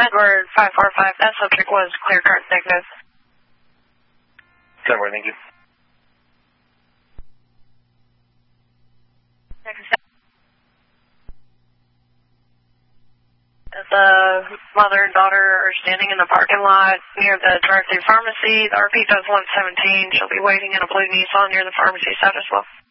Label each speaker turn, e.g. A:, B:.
A: Edward 545, that subject was clear current negative.
B: Edward, thank you.
A: The mother and daughter are standing in the parking lot near the drive-thru pharmacy. The RP does 117. She'll be waiting in a blue Nissan near the pharmacy side as well.